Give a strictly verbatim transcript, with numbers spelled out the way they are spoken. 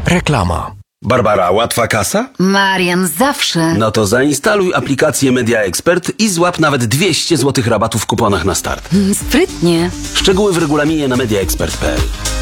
Reklama. Barbara, łatwa kasa? Marian, zawsze. No to zainstaluj aplikację Media Expert i złap nawet dwieście złotych rabatu w kuponach na start. Mm, Sprytnie. Szczegóły w regulaminie na media expert kropka p l.